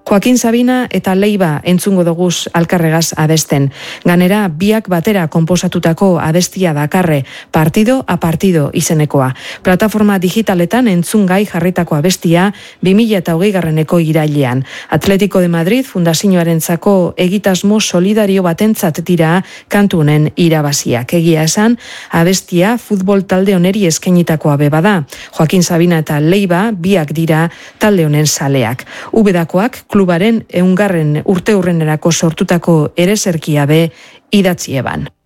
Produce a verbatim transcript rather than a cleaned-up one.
Joaquin Sabina eta Leiba entzungo doguz alkarregaz abesten. Ganera, biak batera konposatutako abestia dakarre, partido a partido izenekoa. Plataforma digitaletan entzungai jarritako abestia bi mila eta hogei garreneko irailean. Atletico de Madrid fundazioarentzako egitasmo solidario batentzat dira kantu honen irabaziak. Egia esan, abestia futbol talde oneri eskainitakoa beba da. Joaquin Sabina eta Leiba biak dira talde honen zaleak. Ubedakoak klubaren eungarren urte hurrenerako sortutako ereserkia be idatzi eban.